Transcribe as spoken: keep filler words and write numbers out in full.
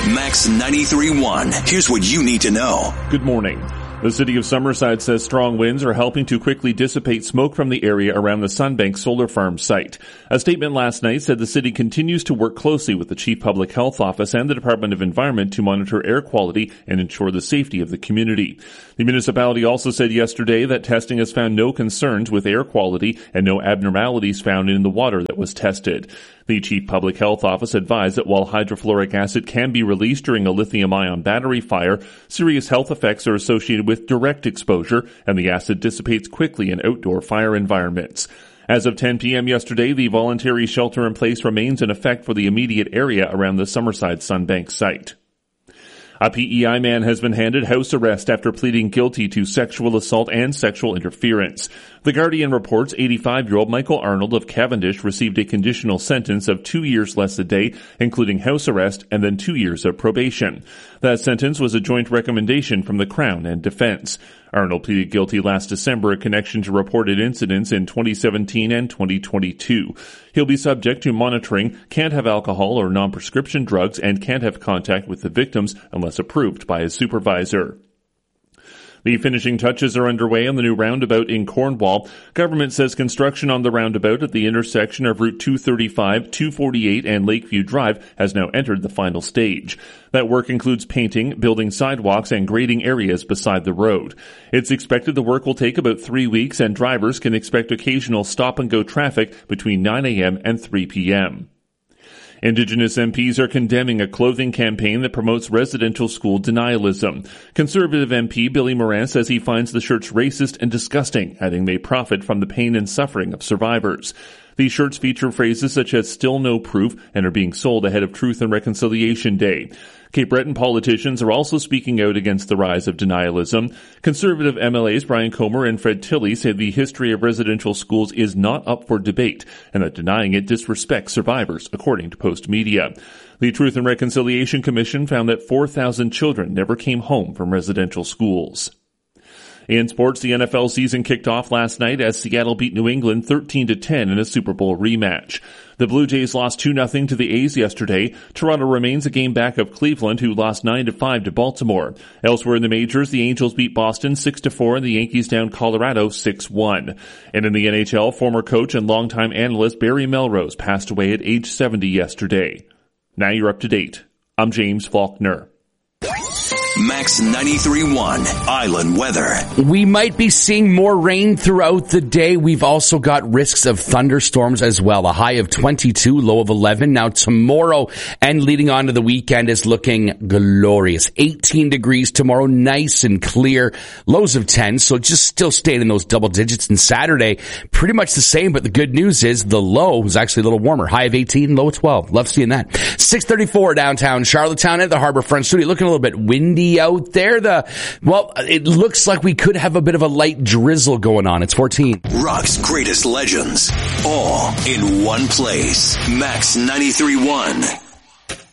Max ninety-three point one. Here's what you need to know. Good morning. The city of Summerside says strong winds are helping to quickly dissipate smoke from the area around the Sunbank Solar Farm site. A statement last night said the city continues to work closely with the Chief Public Health Office and the Department of Environment to monitor air quality and ensure the safety of the community. The municipality also said yesterday that testing has found no concerns with air quality and no abnormalities found in the water that was tested. The Chief Public Health Office advised that while hydrofluoric acid can be released during a lithium-ion battery fire, serious health effects are associated with direct exposure, and the acid dissipates quickly in outdoor fire environments. As of ten p.m. yesterday, the voluntary shelter-in-place remains in effect for the immediate area around the Summerside Sunbank site. A P E I man has been handed house arrest after pleading guilty to sexual assault and sexual interference. The Guardian reports eighty-five-year-old Michael Arnold of Cavendish received a conditional sentence of two years less a day, including house arrest and then two years of probation. That sentence was a joint recommendation from the Crown and Defense. Arnold pleaded guilty last December in connection to reported incidents in twenty seventeen and twenty twenty-two. He'll be subject to monitoring, can't have alcohol or non-prescription drugs, and can't have contact with the victims unless approved by his supervisor. The finishing touches are underway on the new roundabout in Cornwall. Government says construction on the roundabout at the intersection of Route two thirty-five, two forty-eight, and Lakeview Drive has now entered the final stage. That work includes painting, building sidewalks, and grading areas beside the road. It's expected the work will take about three weeks, and drivers can expect occasional stop-and-go traffic between nine a.m. and three p.m. Indigenous M Ps are condemning a clothing campaign that promotes residential school denialism. Conservative M P Billy Moran says he finds the shirts racist and disgusting, adding they profit from the pain and suffering of survivors. These shirts feature phrases such as still no proof and are being sold ahead of Truth and Reconciliation Day. Cape Breton politicians are also speaking out against the rise of denialism. Conservative M L As Brian Comer and Fred Tilley say the history of residential schools is not up for debate and that denying it disrespects survivors, according to Post Media. The Truth and Reconciliation Commission found that four thousand children never came home from residential schools. In sports, the N F L season kicked off last night as Seattle beat New England thirteen to ten in a Super Bowl rematch. The Blue Jays lost two nothing to the A's yesterday. Toronto remains a game back of Cleveland, who lost nine to five to Baltimore. Elsewhere in the majors, the Angels beat Boston six to four and the Yankees down Colorado six one. And in the N H L, former coach and longtime analyst Barry Melrose passed away at age seventy yesterday. Now you're up to date. I'm James Faulkner. Max ninety-three point one Island Weather. We might be seeing more rain throughout the day. We've also got risks of thunderstorms as well. A high of twenty-two, low of eleven. Now tomorrow and leading on to the weekend is looking glorious. eighteen degrees tomorrow, nice and clear. Lows of ten, so just still staying in those double digits. And Saturday, pretty much the same, but the good news is the low was actually a little warmer. High of eighteen, low of twelve. Love seeing that. six thirty-four downtown Charlottetown at the Harbourfront Studio. Looking a little bit windy out there. The well, it looks like we could have a bit of a light drizzle going on. It's fourteen. Rock's greatest legends, all in one place. Max ninety-three point one.